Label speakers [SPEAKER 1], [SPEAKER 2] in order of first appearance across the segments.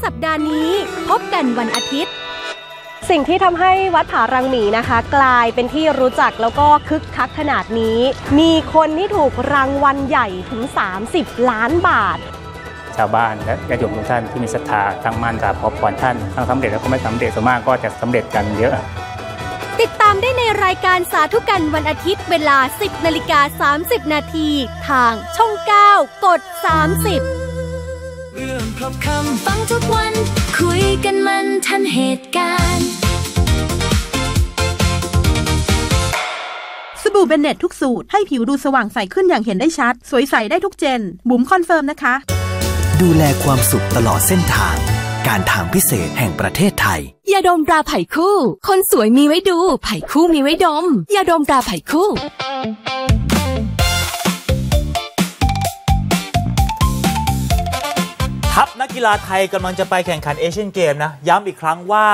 [SPEAKER 1] สัปดาห์นี้พบกันวันอาทิตย์
[SPEAKER 2] สิ่งที่ทำให้วัดผารังหมีนะคะกลายเป็นที่รู้จักแล้วก็คึกคักขนาดนี้มีคนที่ถูกรางวัลใหญ่ถึง30 ล้านบาท
[SPEAKER 3] ชาวบ้านและญาติโยมทุกท่านที่มีศรัทธาตั้งมั่นกราบขอพรท่านทั้งสำเร็จและก็ไม่สำเร็จส่วนมากก็จะสำเร็จกันเยอะ
[SPEAKER 1] ติดตามได้ในรายการสาธุกันวันอาทิตย์เวลา 10:30 นาทีทางช่อง 9 กด 30
[SPEAKER 4] เรื่องครบคำฟังทุกวันคุยกันมันทันเหตุการณ์
[SPEAKER 5] สบู่เบนเน็ตทุกสูตรให้ผิวดูสว่างใสขึ้นอย่างเห็นได้ชัดสวยใสได้ทุกเจนบุ๋มคอนเฟิร์มนะคะ
[SPEAKER 6] ดูแลความสุขตลอดเส้นทางการทางพิเศษแห่งประเทศไทย
[SPEAKER 7] ยาดมตราไผ่คู่คนสวยมีไว้ดูไผ่คู่มีไว้ดมยาดมตราไผ่คู่
[SPEAKER 8] ทัพนักกีฬาไทยกำลังจะไปแข่งขันเอเชียนเกมนะย้ำอีกครั้งว่า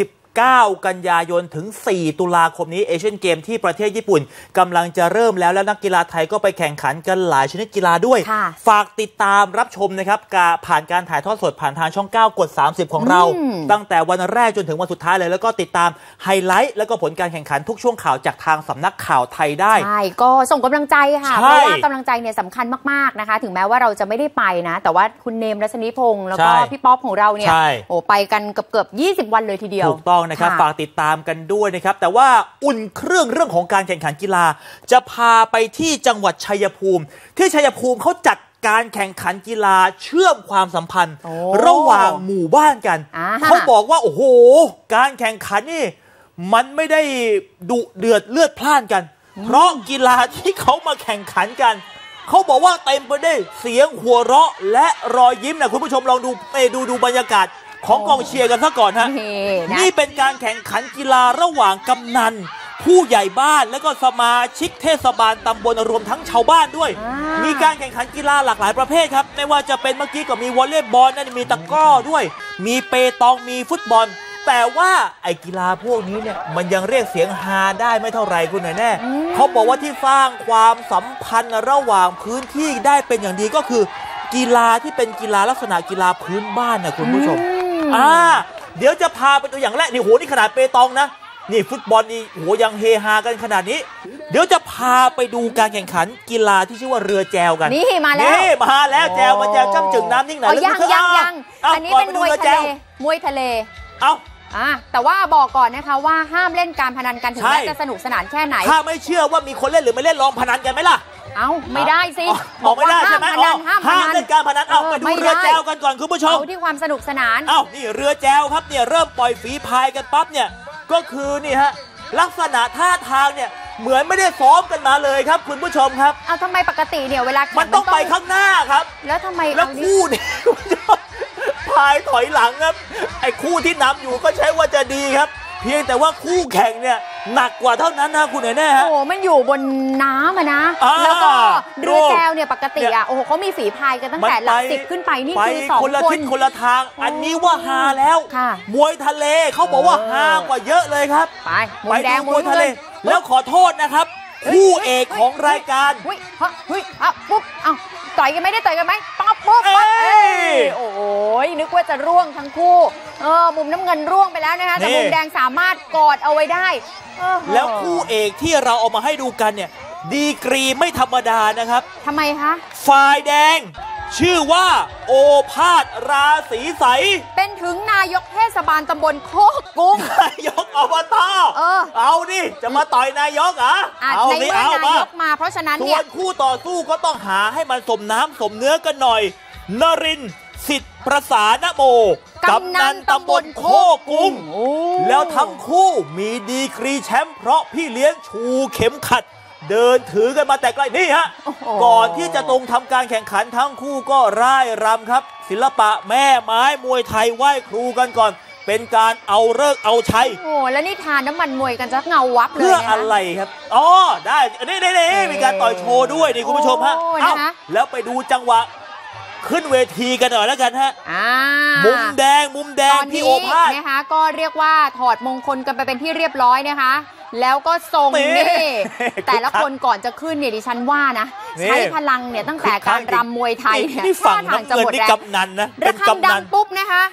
[SPEAKER 8] 19 กันยายนถึง4 ตุลาคมนี้เอเชียนเกมที่ประเทศญี่ปุ่นกำลังจะเริ่มแล้วนักกีฬาไทยก็ไปแข่งขันกันหลายชนิดกีฬาด้วยฝากติดตามรับชมนะครับผ่านการถ่ายทอดสดผ่านทางช่อง 9 กด 30 ของเราตั้งแต่วันแรกจนถึงวันสุดท้ายเลยแล้วก็ติดตามไฮไลท์แล้วก็ผลการแข่งขันทุกช่วงข่าวจากทางสำนักข่าวไทยได้
[SPEAKER 9] ใช่ก็ส่งกำลังใจค่ะเพราะว่ากำลังใจเนี่ยสำคัญมากๆนะคะถึงแม้ว่าเราจะไม่ได้ไปนะแต่ว่าคุณเนมรัชนิพงษ์แล้วก็พี่ป๊อปของเราเนี่ยโอ้ไปกันเกือบ20 วันเลยทีเดียว
[SPEAKER 8] ถูกต้องนะครับฝากติดตามกันด้วยนะครับแต่ว่าอุ่นเครื่องเรื่องของการแข่งขันกีฬาจะพาไปที่จังหวัดชัยภูมิที่ชัยภูมิเขาจัดการแข่งขันกีฬาเชื่อมความสัมพันธ์ระหว่างหมู่บ้านกันเขาบอกว่าโอ้โหการแข่งขันนี่มันไม่ได้ดุเดือดเลือดพล่านกันเพราะกีฬาที่เขามาแข่งขันกันเขาบอกว่าเต็มไปด้วยเสียงหัวเราะและรอยยิ้มนะคุณผู้ชมลองดูบรรยากาศของกองเชียร์กันซะก่อนฮะนี่เป็นการแข่งขันกีฬาระหว่างกำนันผู้ใหญ่บ้านและก็สมาชิกเทศบาลตำบลรวมทั้งชาวบ้านด้วยมีการแข่งขันกีฬาหลากหลายประเภทครับไม่ว่าจะเป็นเมื่อกี้ก็มีวอลเลย์บอลนั่นมีตะกร้อด้วยมีเปตองมีฟุตบอลแต่ว่าไอ้กีฬาพวกนี้เนี่ยมันยังเรียกเสียงฮาได้ไม่เท่าไรคุณหน่อยแน่เขาบอกว่าที่สร้างความสัมพันธ์ระหว่างพื้นที่ได้เป็นอย่างดีก็คือกีฬาที่เป็นกีฬาลักษณะกีฬาพื้นบ้านนะคุณผู้ชมเดี๋ยวจะพาไปตัวอย่างแรกนี่โหนี่ขนาดเปตองนะนี่ฟุตบอลนี่โหยังเฮฮากันขนาดนี้เดี๋ยวจะพาไปดูการแข่งขันกีฬาที่ชื่อว่าเรือแจวกัน
[SPEAKER 9] นี่มาแล้ว
[SPEAKER 8] แจวมันจะจ้ำจึงน้ำนิ่งไหน
[SPEAKER 9] ยังอันนี้เป็นมวยทะเลแต่ว่าบอกก่อนนะคะว่าห้ามเล่นการพนันกันถึงแม้จะสนุกสนานแค่ไหน
[SPEAKER 8] ถ้าไม่เชื่อว่ามีคนเล่นหรือไม่เล่นลองพนันกันไหมล่ะ
[SPEAKER 9] ไม่ได้สิ
[SPEAKER 8] บอกไม่ได้ใช่ไหมห้ามเล่นการพนันไปดูเรือแจวกันก่อนคุณผู้ชม
[SPEAKER 9] ที่ความสนุกสนาน
[SPEAKER 8] นี่เรือแจวครับเนี่ยเริ่มปล่อยฝีพายกันปั๊บเนี่ยก็คือนี่ฮะลักษณะท่าทางเนี่ยเหมือนไม่ได้ซ้อมกันมาเลยครับคุณผู้ชมครับ
[SPEAKER 9] ทำไมปกติเนี่ยเวลา
[SPEAKER 8] มันต้องไปข้างหน้าครับ
[SPEAKER 9] แล้วทำไม
[SPEAKER 8] แล้วคู่เนี่ยพายถอยหลังครับไอ้คู่ที่นำอยู่ก็ใช้ว่าจะดีครับเพียงแต่ว่าคู่แข่งเนี่ยหนักกว่าเท่านั้นนะคุณแน่ฮะ
[SPEAKER 9] มันอยู่บนน้ำนะแล้วก็เรือแจวเนี่ยปกติเขามีฝีพายกันตั้งแต่หลัก10ขึ้นไปนี่คือ2
[SPEAKER 8] คนละทิศคนละทางอันนี้ว่าฮาแล้วมวยทะเลเขาบอกว่าฮากว่าเยอะเลยครับ
[SPEAKER 9] ไปดูมวย
[SPEAKER 8] ทะเลแล้วขอโทษนะครับคู่เอกของรายการ
[SPEAKER 9] ปุ๊บต่อยกันไหมได้ต่อยกันไหมปุ๊บโอ้ยนึกว่าจะร่วงทั้งคู่มุมน้ำเงินร่วงไปแล้วนะคะแต่มุมแดงสามารถกอดเอาไว้ได้
[SPEAKER 8] แล้วคู่เอกที่เราเอามาให้ดูกันเนี่ยดีกรีไม่ธรรมดานะครับ
[SPEAKER 9] ทำไมคะ
[SPEAKER 8] ฝ่ายแดงชื่อว่าโอภาสราศีใส
[SPEAKER 9] เป็นถึงนายกเทศบาลตำบลโคกกุ้ง
[SPEAKER 8] นายกอบตเอาดิจะมาต่อยนายก
[SPEAKER 9] เอาดิเอานายกมาเพราะฉะนั้นเนี่ย
[SPEAKER 8] ส่วนคู่ต่อสู้ก็ต้องหาให้มันสมน้ำสมเนื้อกันหน่อยนรินทร์สิทธิประสานโมกำนันตำบลโคกกุ้งแล้วทั้งคู่มีดีกรีแชมป์เพราะพี่เลี้ยงชูเข็มขัดเดินถือกันมาแต่ไกลนี่ฮะก่อนที่จะตรงทำการแข่งขันทั้งคู่ก็ร่ายรำครับศิลปะแม่ไม้มวยไทยไหว้ครูกันก่อนเป็นการเอาฤกษ์เอาชัย
[SPEAKER 9] แล้วนี่ทานน้ำมันมวยกันจะเงาวับเลย
[SPEAKER 8] เพื่ออะไรครับได้นี่มีการต่อยโชว์ด้วยนี่คุณผู้ชมฮะแล้วไปดูจังหวะขึ้นเวทีกันหน่อยแล้วกันฮะมุมแดงพี่โอภาส
[SPEAKER 9] นะคะก็เรียกว่าถอดมงคลกันไปเป็นที่เรียบร้อยนะคะแล้วก็ทรงนี่แต่ละคนก่อนจะขึ้นเนี่ยดิฉันว่านะใช้พลังเนี่ยตั้งแต่การรำมวยไทยเนี่ย
[SPEAKER 8] ฝั่งน้ำเงินนี่กำนันนะ
[SPEAKER 9] ระฆังดังปุ๊บนะคะ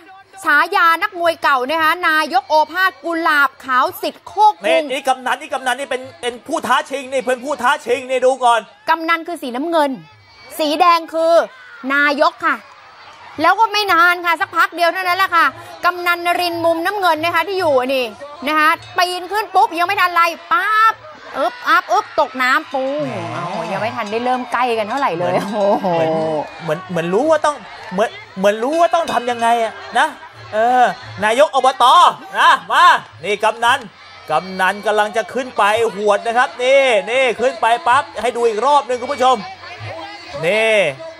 [SPEAKER 9] ฉายานักมวยเก่านะคะนายกโอภาสกุหลาบขาวสิทธิ์โคกรุง
[SPEAKER 8] นี่กำนันนี่เป็นผู้ท้าชิงนี่เพื่อนผู้ท้าชิงนี่ดูก่อน
[SPEAKER 9] กำนันคือสีน้ำเงินสีแดงคือนายกค่ะแล้วก็ไม่นานค่ะสักพักเดียวเท่านั้นแหละค่ะกำนันนรินทร์มุมน้ำเงินนะคะที่อยู่นี่นะคะปีนขึ้นปุ๊บยังไม่ทันไรปั๊บอึ๊บตกน้ำปูยังไม่ทันได้เริ่มใกล้กันเท่าไหร่เลยโอ้โห
[SPEAKER 8] เหมือนรู้ว่าต้องเหมือนรู้ว่าต้องทำยังไงอะนะนายกอบตนะมานี่กำนันกำลังจะขึ้นไปหวดนะครับนี่ขึ้นไปปั๊บให้ดูอีกรอบนึงคุณผู้ชมนี่